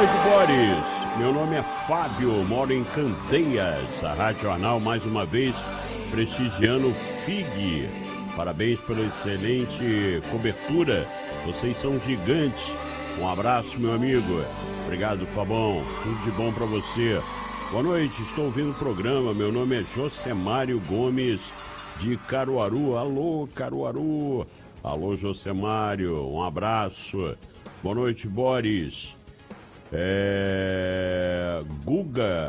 noite, Boris. Meu nome é Fábio, moro em Candeias. A Rádio Jornal, mais uma vez, prestigiando o FIG. Parabéns pela excelente cobertura. Vocês são gigantes. Um abraço, meu amigo. Obrigado, Fabão. Tudo de bom pra você. Boa noite, estou ouvindo o programa. Meu nome é Josemário Gomes, de Caruaru. Alô, Caruaru. Alô, Josemário. Um abraço. Boa noite, Boris. Guga